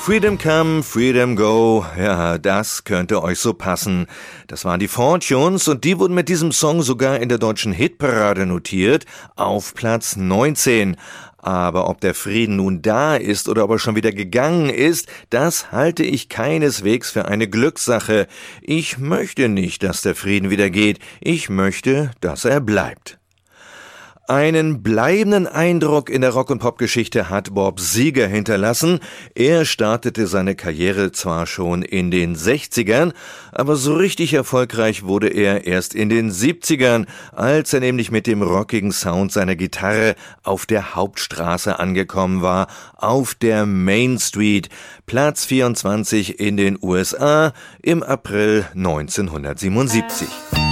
Freedom Come, Freedom Go, ja, das könnte euch so passen. Das waren die Fortunes und die wurden mit diesem Song sogar in der deutschen Hitparade notiert, auf Platz 19. Aber ob der Frieden nun da ist oder ob er schon wieder gegangen ist, das halte ich keineswegs für eine Glückssache. Ich möchte nicht, dass der Frieden wieder geht. Ich möchte, dass er bleibt. Einen bleibenden Eindruck in der Rock- und Popgeschichte hat Bob Seger hinterlassen. Er startete seine Karriere zwar schon in den 60ern, aber so richtig erfolgreich wurde er erst in den 70ern, als er nämlich mit dem rockigen Sound seiner Gitarre auf der Hauptstraße angekommen war, auf der Main Street, Platz 24 in den USA im April 1977.